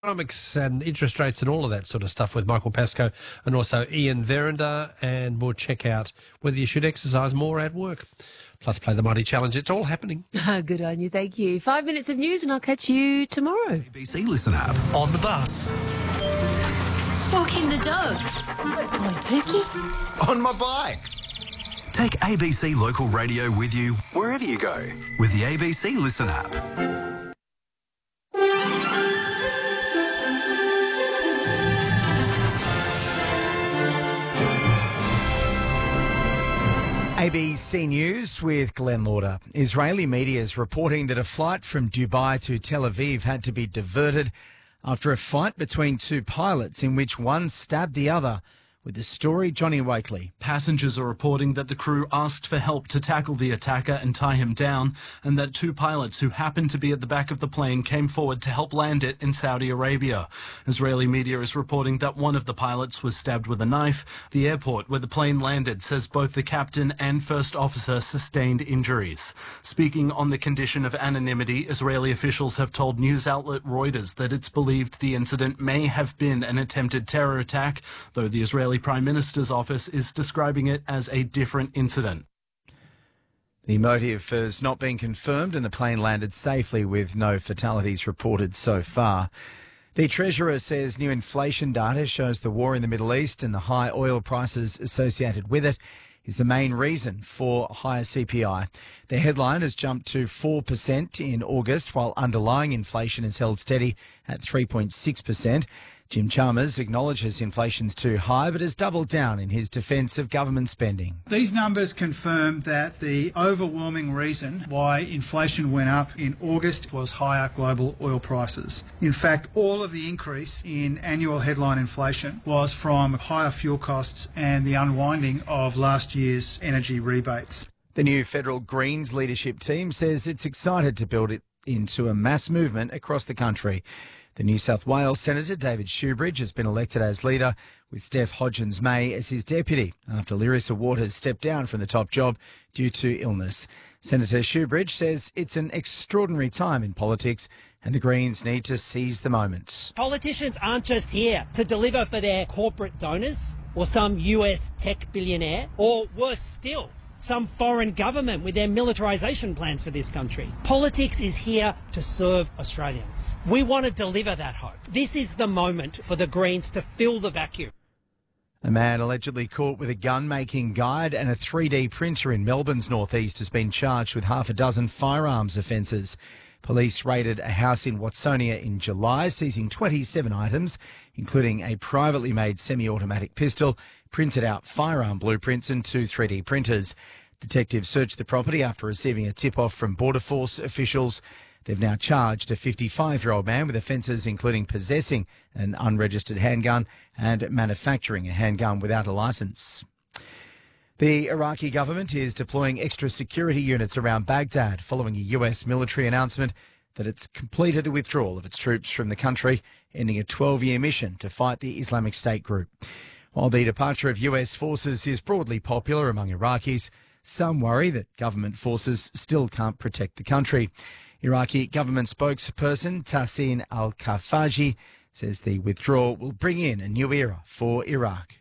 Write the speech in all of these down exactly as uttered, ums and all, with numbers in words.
Economics and interest rates and all of that sort of stuff with Michael Pascoe and also Ian Verender, and we'll check out whether you should exercise more at work. Plus play the Mighty Challenge. It's all happening. Good on you, thank you. Five minutes of news and I'll catch you tomorrow. A B C Listen App. On the bus. Walking the dog. Good boy, Pookie. On my bike. Take A B C Local Radio with you wherever you go with the A B C Listen App. A B C News with Glenn Lauder. Israeli media is reporting that a flight from Dubai to Tel Aviv had to be diverted after a fight between two pilots in which one stabbed the other. With the story, Johnny Wakely. Passengers are reporting that the crew asked for help to tackle the attacker and tie him down, and that two pilots who happened to be at the back of the plane came forward to help land it in Saudi Arabia. Israeli media is reporting that one of the pilots was stabbed with a knife. The airport where the plane landed says both the captain and first officer sustained injuries. Speaking on the condition of anonymity, Israeli officials have told news outlet Reuters that it's believed the incident may have been an attempted terror attack, though the Israeli Prime Minister's office is describing it as a different incident. The motive has not been confirmed and the plane landed safely with no fatalities reported so far. The Treasurer says new inflation data shows the war in the Middle East and the high oil prices associated with it is the main reason for higher C P I. The headline has jumped to four percent in August, while underlying inflation has held steady at three point six percent. Jim Chalmers acknowledges inflation's too high, but has doubled down in his defence of government spending. These numbers confirm that the overwhelming reason why inflation went up in August was higher global oil prices. In fact, all of the increase in annual headline inflation was from higher fuel costs and the unwinding of last year's energy rebates. The new federal Greens leadership team says it's excited to build it into a mass movement across the country. The New South Wales Senator David Shoebridge has been elected as leader, with Steph Hodgins-May as his deputy after Larissa Waters stepped down from the top job due to illness. Senator Shoebridge says it's an extraordinary time in politics and the Greens need to seize the moment. Politicians aren't just here to deliver for their corporate donors or some U S tech billionaire, or worse still, some foreign government with their militarisation plans for this country. Politics is here to serve Australians. We want to deliver that hope. This is the moment for the Greens to fill the vacuum. A man allegedly caught with a gun-making guide and a three D printer in Melbourne's northeast has been charged with half a dozen firearms offences. Police raided a house in Watsonia in July, seizing twenty-seven items, including a privately made semi-automatic pistol, printed out firearm blueprints and two three D printers. Detectives searched the property after receiving a tip-off from Border Force officials. They've now charged a fifty-five-year-old man with offences including possessing an unregistered handgun and manufacturing a handgun without a licence. The Iraqi government is deploying extra security units around Baghdad following a U S military announcement that it's completed the withdrawal of its troops from the country, ending a twelve-year mission to fight the Islamic State group. While the departure of U S forces is broadly popular among Iraqis, some worry that government forces still can't protect the country. Iraqi government spokesperson Tahsin al-Kafaji says the withdrawal will bring in a new era for Iraq.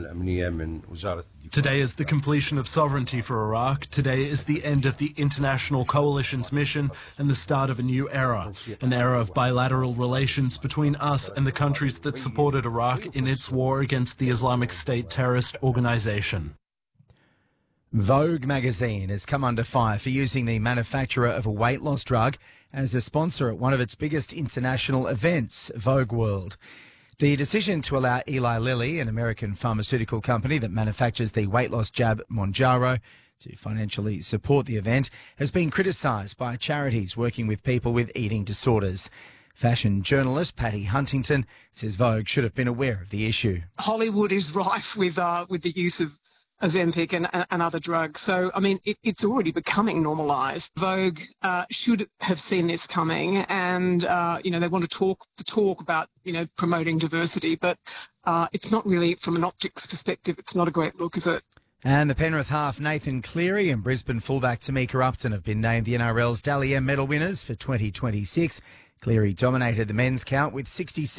Today is the completion of sovereignty for Iraq. Today is the end of the international coalition's mission and the start of a new era, an era of bilateral relations between us and the countries that supported Iraq in its war against the Islamic State terrorist organization. Vogue magazine has come under fire for using the manufacturer of a weight loss drug as a sponsor at one of its biggest international events, Vogue World. The decision to allow Eli Lilly, an American pharmaceutical company that manufactures the weight loss jab Mounjaro, to financially support the event, has been criticised by charities working with people with eating disorders. Fashion journalist Patty Huntington says Vogue should have been aware of the issue. Hollywood is rife with uh, with the use of Ozempic and, and other drugs. So, I mean, it, it's already becoming normalised. Vogue uh, should have seen this coming and, uh, you know, they want to talk the talk about, you know, promoting diversity, but uh, it's not really, from an optics perspective, it's not a great look, is it? And the Penrith half Nathan Cleary and Brisbane fullback Tamika Upton have been named the N R L's Dally M medal winners for twenty twenty-six. Cleary dominated the men's count with sixty-seven.